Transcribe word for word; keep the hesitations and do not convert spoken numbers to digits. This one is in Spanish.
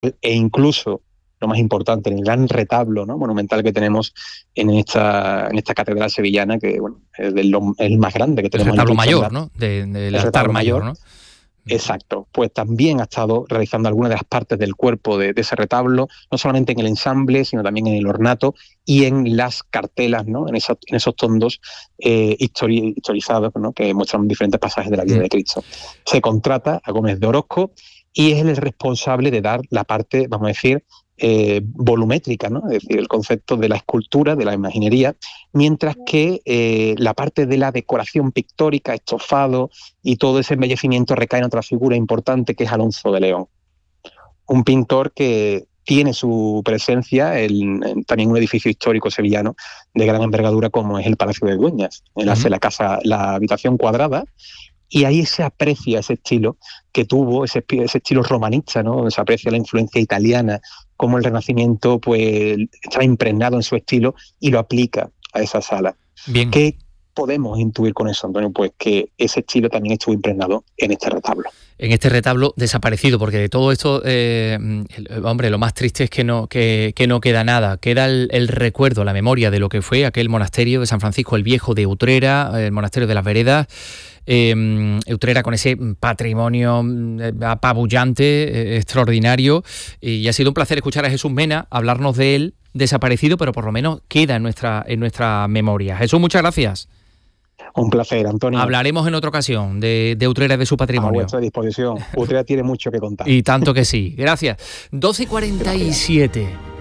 e incluso, lo más importante, en el gran retablo, ¿no?, monumental que tenemos en esta, en esta catedral sevillana, que bueno, es el, el más grande que El tenemos en la retablo mayor, cristiandad, ¿no? De, del el altar retablo mayor, mayor. ¿no? Exacto, pues también ha estado realizando algunas de las partes del cuerpo de, de ese retablo, no solamente en el ensamble, sino también en el ornato y en las cartelas, ¿no?, en, esos, en esos tondos eh, histori historizados, ¿no?, que muestran diferentes pasajes de la vida de Cristo. Se contrata a Gómez de Orozco y es el responsable de dar la parte, vamos a decir, eh, volumétrica, ¿no?, es decir, el concepto de la escultura, de la imaginería, mientras que eh, la parte de la decoración pictórica, estofado y todo ese embellecimiento recae en otra figura importante, que es Alonso de León, un pintor que tiene su presencia en, en también un edificio histórico sevillano de gran envergadura, como es el Palacio de Dueñas. Él uh-huh. hace la casa, la habitación cuadrada, y ahí se aprecia ese estilo que tuvo, ese, ese estilo romanista, ¿no?, donde se aprecia la influencia italiana, cómo el Renacimiento pues está impregnado en su estilo y lo aplica a esa sala. Bien. ¿Qué podemos intuir con eso, Antonio? Pues que ese estilo también estuvo impregnado en este retablo. En este retablo desaparecido, porque de todo esto, eh, hombre, lo más triste es que no, que, que no queda nada. Queda el, el recuerdo, la memoria de lo que fue aquel monasterio de San Francisco el Viejo de Utrera, el monasterio de las Veredas. Eh, Utrera con ese patrimonio apabullante, eh, extraordinario, y ha sido un placer escuchar a Jesús Mena hablarnos de él, desaparecido, pero por lo menos queda en nuestra, en nuestra memoria. Jesús, muchas gracias. Un placer, Antonio. Hablaremos en otra ocasión de, de Utrera y de su patrimonio. A vuestra disposición. Utrera tiene mucho que contar. Y tanto que sí. Gracias. doce y cuarenta y siete.